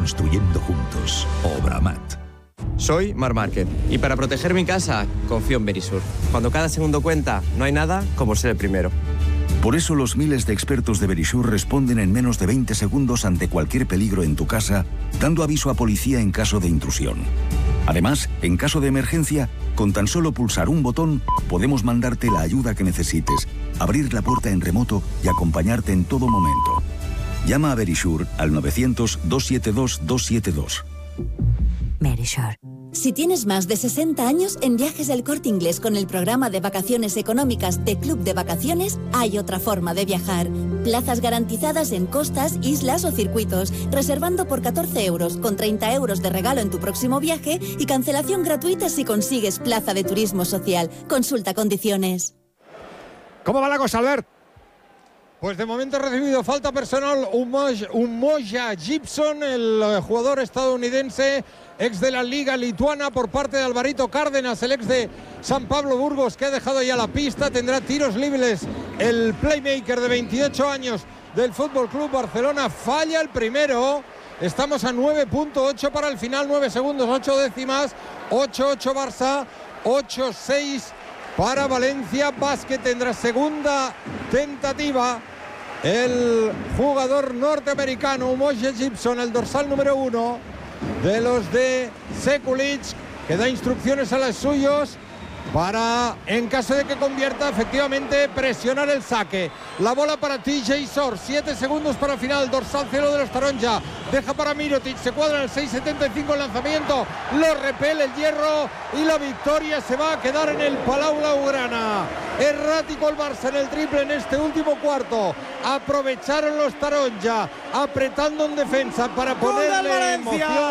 construyendo juntos. Obramat. Soy Marc Márquez y para proteger mi casa confío en Verisur. Cuando cada segundo cuenta, no hay nada como ser el primero. Por eso los miles de expertos de Verisur responden en menos de 20 segundos ante cualquier peligro en tu casa, dando aviso a policía en caso de intrusión. Además, en caso de emergencia, con tan solo pulsar un botón, podemos mandarte la ayuda que necesites, abrir la puerta en remoto y acompañarte en todo momento. Llama a Verisur al 900-272-272. Verisur. Si tienes más de 60 años, en Viajes del Corte Inglés con el programa de vacaciones económicas de Club de Vacaciones, hay otra forma de viajar. Plazas garantizadas en costas, islas o circuitos, reservando por 14 euros, con 30 euros de regalo en tu próximo viaje y cancelación gratuita si consigues plaza de turismo social. Consulta condiciones. ¿Cómo va la cosa, Albert? Pues de momento ha recibido falta personal Umoja Gibson, el jugador estadounidense, ex de la Liga Lituana, por parte de Alvarito Cárdenas, el ex de San Pablo Burgos, que ha dejado ya la pista. Tendrá tiros libres el playmaker de 28 años del Fútbol Club Barcelona. Falla el primero. Estamos a 9.8 para el final, 9 segundos, 8 décimas. 8-8 Barça, 8-6 para Valencia Basket. Tendrá segunda tentativa el jugador norteamericano Umoja Gibson, el dorsal número 1 de los de Sekulic, que da instrucciones a los suyos para, en caso de que convierta, efectivamente presionar el saque. La bola para TJ Short, 7 segundos para el final, dorsal 0 de los Taronja, deja para Mirotic, se cuadra en el 6.75 el lanzamiento, lo repele el hierro y la victoria se va a quedar en el Palau Blaugrana. Errático el Barça en el triple en este último cuarto, aprovecharon los Taronja, apretando en defensa para ponerle emoción